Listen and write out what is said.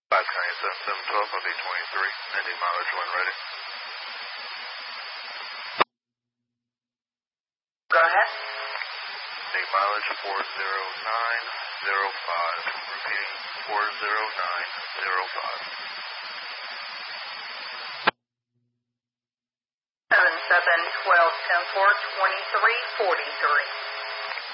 5 County 7712 of 823, ending mileage when ready. Go ahead. Ending mileage 40905. Repeating 40905. 7712 10-4 2343.